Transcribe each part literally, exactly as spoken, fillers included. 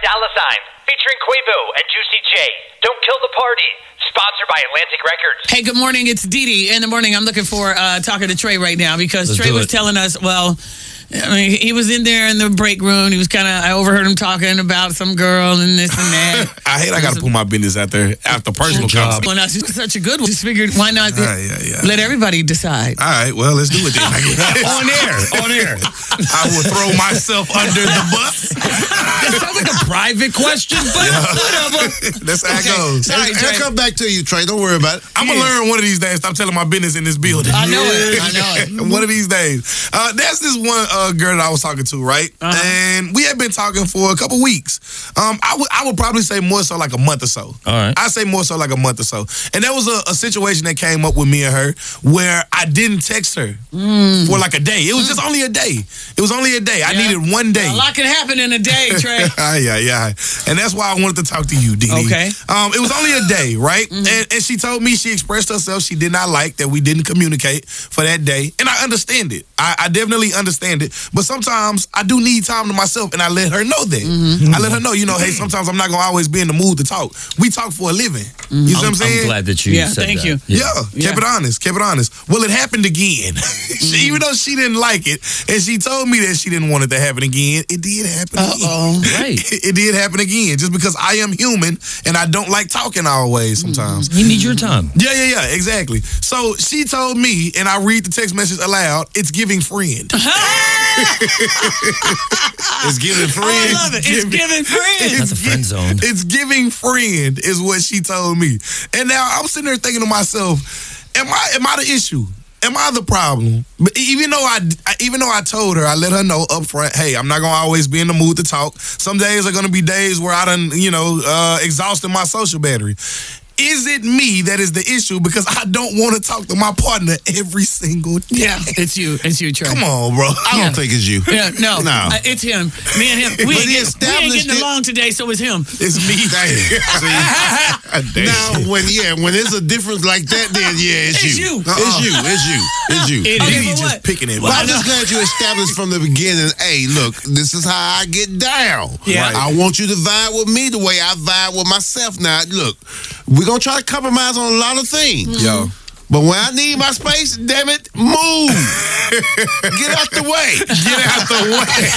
Dollar Sign, featuring Quavo and Juicy J. Don't Kill the Party. Sponsored by Atlantic Records. Hey, good morning. It's Dee Dee. In the morning, I'm looking for uh, talking to Trey right now because Let's Trey was it. telling us, well, I mean, he was in there in the break room. He was kind of, I overheard him talking about some girl and this and that. I hate I got to put my business out there after personal Well, conversation. now, she's such a good one. Just figured, why not Ah, yeah, yeah. let everybody decide? All right, well, let's do it then. On air, on air. I will throw myself under the bus. That sounds like a private question, but whatever. That's how it goes. Sorry, I'll Trey. come back to you, Trey. Don't worry about it. I'm going to learn one of these days. Stop telling my business in this building. I know it. I know it. One of these days. Uh, that's this one uh, girl that I was talking to, right? Uh-huh. And we had been talking for a couple weeks. Um, I would I would probably say more so like a month or so. All right. I say more so like a month or so. And there was a, a situation that came up with me and her where I didn't text her Mm. for like a day. It was just only a day. It was only a day. I Yeah. needed one day. A lot can happen in a day, Trey. Ah, yeah, yeah. And that's why I wanted to talk to you, Dee Dee. Okay. Um, it was only a day, right? And, and she told me she expressed herself. She did not like that we didn't communicate for that day. And I understand it. I, I definitely understand it. But sometimes I do need time to myself, and I let her know that. I let her know, you know, hey, sometimes I'm not going to always be in the mood to talk. We talk for a living. You see what I'm saying? I'm glad that you Yeah, said thank that. you. Yeah, Yeah. kept it honest, kept it honest. Well, it happened again. she, even though she didn't like it, and she told me that she didn't want it to happen again, it did happen again. Uh-oh. Right. It, it did happen again, just because I am human and I don't like talking always sometimes. You need your time. Yeah, yeah, yeah, exactly. So she told me, and I read the text message aloud, it's giving friend. It's giving friend. Oh, I love it. It's giving friends. That's a friend zone. It's giving friend is what she told me. And now I'm sitting there thinking to myself, am I am I the issue? Am I the problem? But even though I, even though I told her, I let her know up front, hey, I'm not gonna always be in the mood to talk. Some days are gonna be days where I done, you know, uh, exhausted my social battery. Is it me that is the issue because I don't want to talk to my partner every single day? Yeah, it's you. It's you, Trey. Come on, bro. I don't think it's you. Yeah, no, No. uh, it's him. Me and him. We But ain't, he get, we ain't established getting it- along today, so it's him. It's me. Damn. Now, when yeah, when there's a difference like that, then yeah, it's, It's you. you. It's you. It's you. It's you. It Maybe is. you but just what? picking it. Well, But I'm just glad you established from the beginning, hey, look, this is how I get down. Yeah. Right. I want you to vibe with me the way I vibe with myself. Now, look, we're going to try to compromise on a lot of things. Yo. But when I need my space, damn it, move. Get out the way. Get out the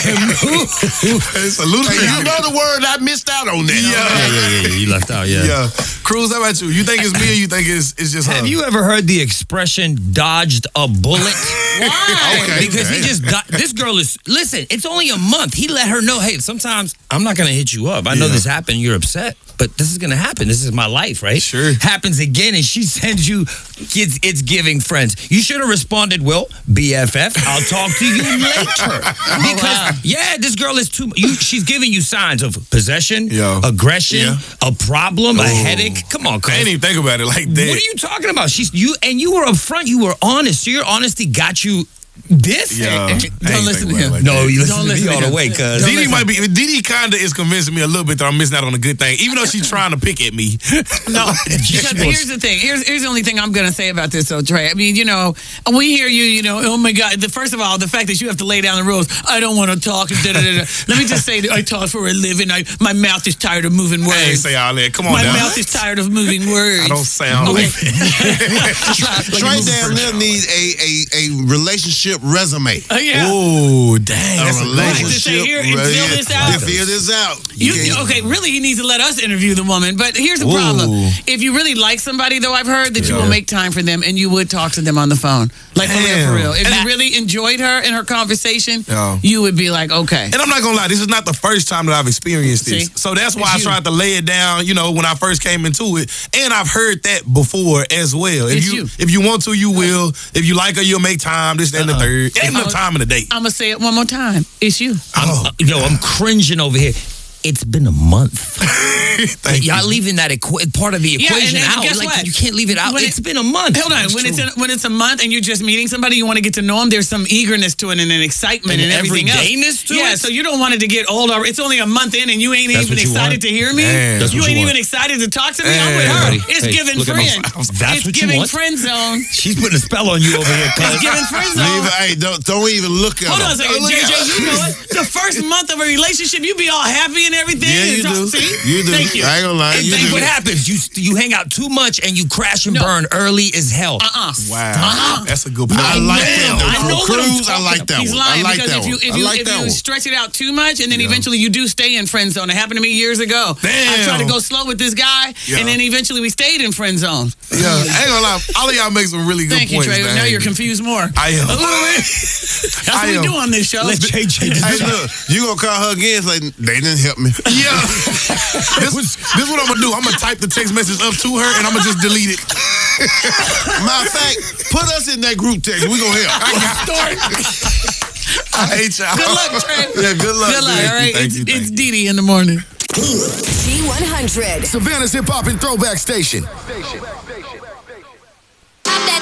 way. It's a ludicrous. Hey, you know the word, I missed out on that. Yeah, yeah, yeah. You left out, yeah. Yeah. Cruz, how about you? You think it's me or you think it's it's just her? Have you ever heard the expression "dodged a bullet"? Why? Okay. Because he just got, this girl is, listen, it's only a month. He let her know, hey, sometimes I'm not going to hit you up. I know Yeah. this happened. You're upset, but this is going to happen. This is my life, right? Sure. Happens again, and she sends you, kids, it's giving friends. You should have responded, well, B F F, I'll talk to you later. Because, wow. yeah, this girl is too, you, she's giving you signs of possession, Yeah. aggression, Yeah. a problem, a Oh. headache. Come on, I cuz. didn't even think about it like that. What are you talking about? She's you, and you were upfront. You were honest. So your honesty got you this. Yeah. I ain't Don't listen think to about him. it like No, that. you listen Don't to listen me to all the him. way, cuz. Don't Didi listen. might be. Didi kinda is convincing me a little bit that I'm missing out on a good thing, even though she's trying to pick at me. No, because here's the thing. Here's here's the only thing I'm gonna say about this, though, Trey. I mean, you know, we hear you. You know, oh my God. The first of all, the fact that you have to lay down the rules. I don't want to talk. Da, da, da, da. Let me just say that I talk for a living. I my mouth is tired of moving I ain't words. say all that. Come on My now. mouth is tired of moving words. I don't sound Okay. like that. Trey damn near need a, a, a relationship resume. Uh, yeah. Oh, dang. A That's a good one. relationship. Here, and re- fill this out. To fill this out. You, can't- okay, really, he needs to let us interview the woman. But here's the Ooh. problem: if you really like somebody, though, I've heard that you Yeah. will make time for them and you would talk to them on the phone, like for real, Damn. for real. If And you I- really enjoyed her and her conversation, Yeah. you would be like, okay. And I'm not gonna lie, this is not the first time that I've experienced this. See? So that's why It's I you. tried to lay it down, you know, when I first came into it. And I've heard that before as well. If It's you, you. if you want to, you will. If you like her, you'll make time, this, that, and the Uh-uh. third. Ain't enough Uh-uh. time in the day. I'm gonna say it one more time. It's you. Oh, Uh, yo, I'm cringing over here. It's been a month. thank Y'all you. leaving that equa- part of the Yeah, equation and then out. guess Like what? you can't leave it out. When It's it- been a month. Hold on. That's When it's true. in, when it's a month and you're just meeting somebody, you want to get to know them. There's some eagerness to it and an excitement And and, everything else. everydayness to yeah, it? so you don't want it to get old. Or it's only a month in and you ain't That's even what you excited want? to hear me. Man. That's you what ain't you even want. excited to talk to me. I'm Man. with her. Buddy, It's hey, giving look at my- friend. That's it's what you giving want? friend zone. She's putting a spell on you over here, It's cuz. giving friend Leave zone. it- hey, don't, don't even look at Hold her. on a second, Oh, look J at J. her. You know it. The first month of a relationship, you be all happy and everything. Yeah, you It's all- do. See? You do. Thank you. I ain't gonna lie. And You then do. what happens? You you hang out too much and you crash and No. burn early as hell. Uh-uh. Wow. Uh-uh. That's a good I point. like Man, that. I one. know For what I'm Cruise, I talking like about. that He's one. lying I like because that if you one. if I you like if that you one. stretch it out too much, and then eventually you do stay in friend zone. It happened to me years ago. I Damn. tried to go slow with this guy, Yeah. and then eventually we stayed in friend zone. Yeah, I ain't gonna lie. All of y'all make some really good Thank you, points. Trey. man. Now you're confused more. I am. A little bit. That's I what we am. do on this show. Let J J Hey, look, you gonna call her again? It's like they didn't help me. Yeah. this, this is what I'm gonna do. I'm gonna type the text message up to her and I'm gonna just delete it. Matter of fact, put us in that group text. We gonna help. I got I hate y'all. Good luck, Trey. Yeah, good luck. Good luck, Thank all you, right? thank It's, you, thank it's you. Dee Dee in the morning. G one hundred. Savannah's hip hop and throwback station.